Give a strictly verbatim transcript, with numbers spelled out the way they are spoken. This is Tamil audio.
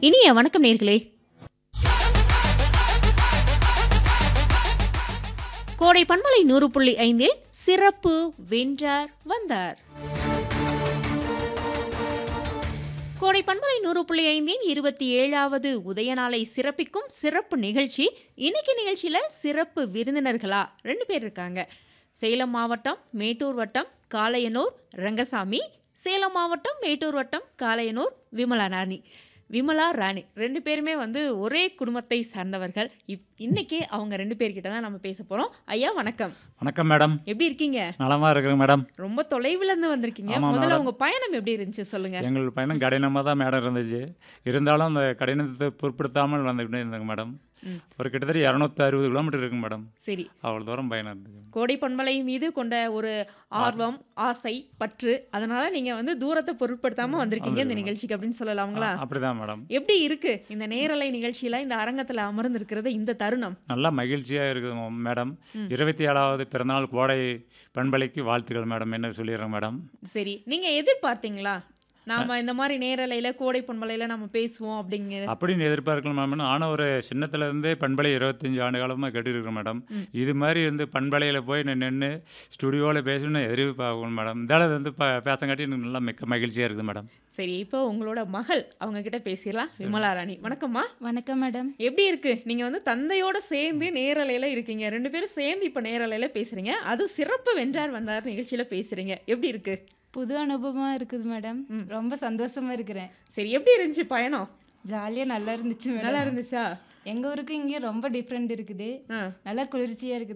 இனிய வணக்கம் நேர்களே. கோடை பண்பலை நூறு புள்ளி ஐந்தில் சிறப்பு வென்றார் வந்தார். கோடை பண்பலை நூறு புள்ளி ஐந்தின் இருபத்தி ஏழாவது உதய நாளை சிறப்பிக்கும் சிறப்பு நிகழ்ச்சி. இன்னைக்கு நிகழ்ச்சியில சிறப்பு விருந்தினர்களா ரெண்டு பேர் இருக்காங்க. சேலம் மாவட்டம் மேட்டூர் வட்டம் காளையனூர் ரங்கசாமி, சேலம் மாவட்டம் மேட்டூர் வட்டம் காளையனூர் விமலா ராணி. விமலா ராணி ரெண்டு பேருமே வந்து ஒரே குடும்பத்தை சார்ந்தவர்கள். இப் இன்னைக்கு அவங்க ரெண்டு பேர்கிட்ட தான் நம்ம பேச போறோம். ஐயா வணக்கம். வணக்கம் மேடம். எப்படி இருக்கீங்க? நலமா இருக்கிறேன் மேடம். ரொம்ப தொலைவுல இருந்து வந்திருக்கீங்க. ஆமா முதல்ல மேடம். உங்க பயணம் எப்படி இருந்துச்சு சொல்லுங்க. எங்கள் பயணம் கடினமாக தான் மேடம் இருந்துச்சு. இருந்தாலும் அந்த கடினத்தை பொருட்படுத்தாமல் வந்துக்கிட்டே இருந்தாங்க மேடம். ம். ஒரு கிட்டத்தட்ட இரநூத்தி அறுபது கிலோமீட்டர் இருக்குங்க மேடம். சரி, அவ்வளோ தூரம் பயணம் இருந்துச்சு. கோடை பண்பலை மீது கொண்ட ஒரு ஆர்வம், ஆசை, பற்று, அதனால நீங்க வந்து தூரத்தை பொருட்படுத்தாம வந்திருக்கீங்க இந்த நிகழ்ச்சிக்கு அப்படின்னு சொல்லலாங்களா? அப்படிதான் மேடம். எப்படி இருக்கு இந்த நேரலை நிகழ்ச்சியில இந்த அரங்கத்துல அமர்ந்து இருக்கிறது இந்த தருணம்? நல்லா மகிழ்ச்சியாக இருக்குது மேடம். இருபத்தி ஏழாவது பிறந்தநாள் கோடை பண்பலைக்கு வாழ்த்துக்கள் மேடம். என்ன சொல்லிடுறேன் மேடம். சரி, நீங்க எதிர்பார்த்தீங்களா நாம இந்த மாதிரி நேரலையில கோடை பண்பலையில நம்ம பேசுவோம் அப்படிங்கிற? அப்படின்னு எதிர்பார்க்கலாம் மேடம். ஆனால் ஒரு சின்னத்துல இருந்தே பண்பலை இருபத்தஞ்சி ஆண்டு காலமாக கேட்டுருக்கேன் மேடம். இது மாதிரி வந்து பண்பலையில் போய் நான் நின்று ஸ்டுடியோவில் பேசணும்னு எதிர்பார்க்கணும் மேடம். இதால் வந்து ப பேசங்காட்டி எனக்கு நல்லா மிக்க மகிழ்ச்சியாக இருக்குது மேடம். சரி, இப்போ உங்களோட மகள் அவங்க கிட்ட பேசிடலாம். விமலா ராணி வணக்கம்மா. வணக்கம் மேடம். எப்படி இருக்கு? நீங்க வந்து தந்தையோட சேர்ந்து நேரலையில இருக்கீங்க, ரெண்டு பேரும் சேர்ந்து இப்போ நேரலையில பேசுறீங்க, அதுவும் சிறப்பு வென்றார் வந்தார் நிகழ்ச்சியில பேசுறீங்க. எப்படி இருக்கு? புது அனுபவமா இருக்குது மேடம். ரொம்ப சந்தோஷமா இருக்கிறேன். சரி, எப்படி இருந்துச்சு பயணம்? ஜாலியா நல்லா இருந்துச்சு மேடம். நல்லா இருந்துச்சா? எங்க ஊருக்கு இங்கே ரொம்ப டிஃப்ரெண்ட் இருக்குது. ஆ. நல்லா குளிர்ச்சியா இருக்குது.